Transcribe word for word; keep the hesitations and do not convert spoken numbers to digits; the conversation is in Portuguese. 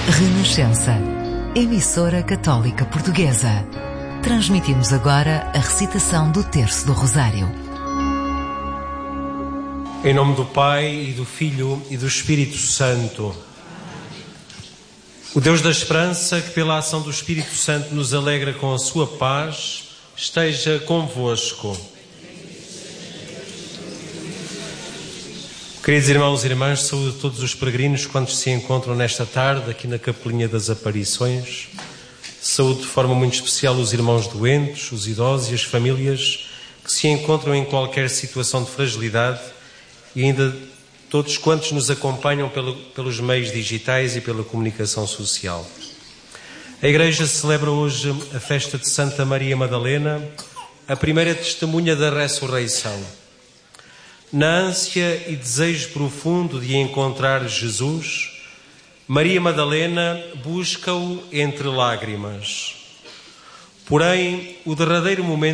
Renascença, emissora católica portuguesa. Transmitimos agora a recitação do Terço do Rosário. Em nome do Pai, e do Filho, e do Espírito Santo. O Deus da esperança, que pela ação do Espírito Santo nos alegra com a sua paz, esteja convosco. Queridos irmãos e irmãs, saúdo todos os peregrinos quantos se encontram nesta tarde aqui na Capelinha das Aparições. Saúdo de forma muito especial os irmãos doentes, os idosos e as famílias que se encontram em qualquer situação de fragilidade, e ainda todos quantos nos acompanham pelo, pelos meios digitais e pela comunicação social. A Igreja celebra hoje a festa de Santa Maria Madalena, a primeira testemunha da ressurreição. Na ânsia e desejo profundo de encontrar Jesus, Maria Madalena busca-o entre lágrimas. Porém, o derradeiro momento